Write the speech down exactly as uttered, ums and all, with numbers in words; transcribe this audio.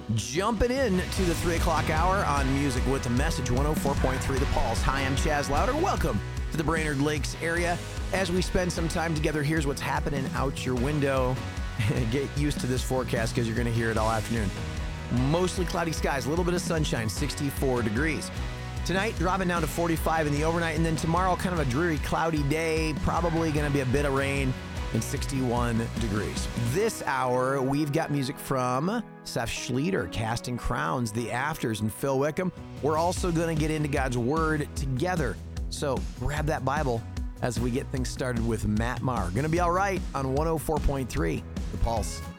Jumping in to the three o'clock hour on Music with the Message, one oh four point three The Pulse. Hi, I'm Chaz Louder. Welcome to the Brainerd Lakes area. As we spend some time together, here's what's happening out your window. Get used to this forecast because you're going to hear it all afternoon. Mostly cloudy skies, a little bit of sunshine, sixty-four degrees. Tonight, dropping down to forty-five in the overnight, and then tomorrow, kind of a dreary, cloudy day. Probably going to be a bit of rain and sixty-one degrees. This hour, we've got music from Seth Schlueter, Casting Crowns, The Afters, and Phil Wickham. We're also going to get into God's Word together. So grab that Bible as we get things started with Matt Maher. Going to be all right on one oh four point three The Pulse.